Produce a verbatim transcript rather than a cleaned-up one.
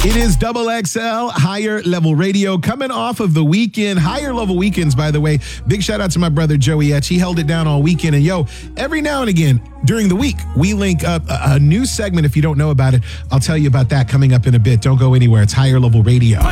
It is Double X L Higher Level Radio coming off of the weekend. Higher Level Weekends, by the way. Big shout out to my brother Joey Etch. He held it down all weekend. And yo, every now and again during the week, we link up a, a new segment. If you don't know about it, I'll tell you about that coming up in a bit. Don't go anywhere. It's Higher Level Radio.